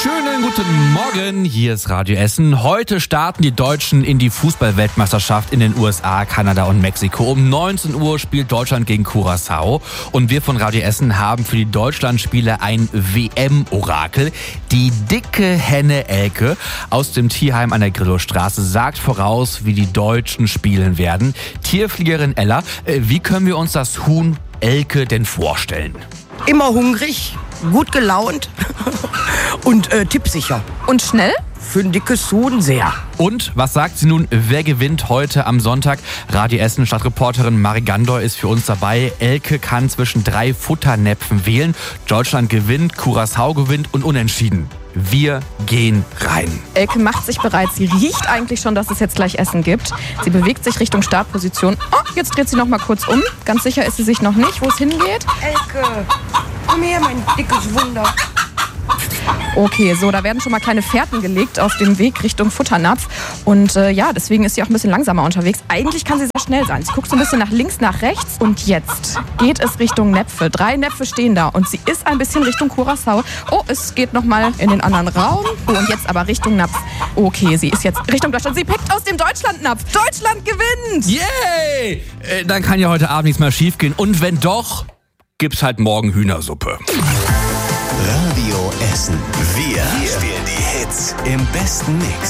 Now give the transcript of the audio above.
Schönen guten Morgen, hier ist Radio Essen. Heute starten die Deutschen in die Fußball-Weltmeisterschaft in den USA, Kanada und Mexiko. Um 19 Uhr spielt Deutschland gegen Curaçao. Und wir von Radio Essen haben für die Deutschlandspiele ein WM-Orakel. Die dicke Henne Elke aus dem Tierheim an der Grillowstraße sagt voraus, wie die Deutschen spielen werden. Tierfliegerin Ella, wie können wir uns das Huhn Elke denn vorstellen? Immer hungrig, gut gelaunt und tippsicher. Und schnell? Für ein dickes Huhn sehr. Und was sagt sie nun, wer gewinnt heute am Sonntag? Radio Essen Stadtreporterin Marie Gandor ist für uns dabei. Elke kann zwischen 3 Futternäpfen wählen. Deutschland gewinnt, Curaçao gewinnt und Unentschieden. Wir gehen rein. Elke macht sich bereit. Sie riecht eigentlich schon, dass es jetzt gleich Essen gibt. Sie bewegt sich Richtung Startposition. Oh, jetzt dreht sie noch mal kurz um. Ganz sicher ist sie sich noch nicht, wo es hingeht. Elke, komm her, mein dickes Wunder. Okay, so, da werden schon mal kleine Fährten gelegt auf dem Weg Richtung Futternapf. Und deswegen ist sie auch ein bisschen langsamer unterwegs. Eigentlich kann sie sehr schnell sein. Sie guckt so ein bisschen nach links, nach rechts. Und jetzt geht es Richtung Näpfe. 3 Näpfe stehen da. Und sie ist ein bisschen Richtung Curaçao. Oh, es geht noch mal in den anderen Raum. Oh, und jetzt aber Richtung Napf. Okay, sie ist jetzt Richtung Deutschland. Sie pickt aus dem Deutschlandnapf. Deutschland gewinnt! Yay! Dann kann ja heute Abend nichts mehr schief gehen. Und wenn doch, gibt's halt morgen Hühnersuppe. Radio Essen. Wir spielen die Hits im besten Mix.